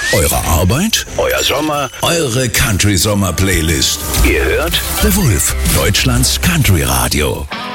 Eure Arbeit? Euer Sommer? Eure Country-Sommer-Playlist. Ihr hört The Wolf, Deutschlands Country-Radio.